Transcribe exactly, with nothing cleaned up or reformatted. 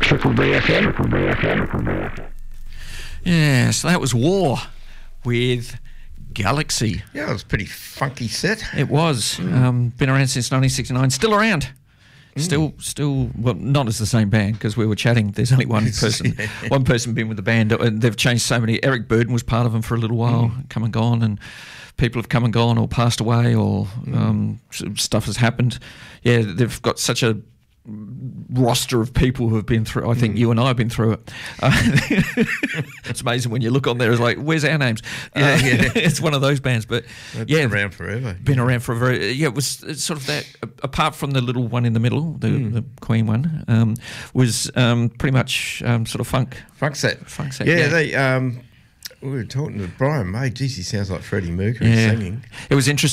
Triple B F M. Triple B F M. Triple B F M. Yeah, so that was War with Galaxy. Yeah, it was a pretty funky set. It was. Mm. Um, been around since nineteen sixty-nine. Still around. Mm. Still, still. Well, not as the same band, because we were chatting. There's only one person. yeah. One person been with the band, and they've changed so many. Eric Burden was part of them for a little while, mm. come and gone, and people have come and gone or passed away, or mm. um, stuff has happened. Yeah, they've got such a roster of people who have been through. I think mm. you and I have been through it. Uh, it's amazing when you look on there. It's like, where's our names? Yeah, uh, yeah. It's one of those bands, but They've yeah, been around forever. Been yeah. around for a very yeah. It was it's sort of that. Apart from the little one in the middle, the, mm. the Queen one, um, was um, pretty much um, sort of funk. Funk set. Funk set. Yeah, yeah. they. Um, we were talking to Brian May. Geez, he sounds like Freddie Mercury yeah. singing. It was interesting.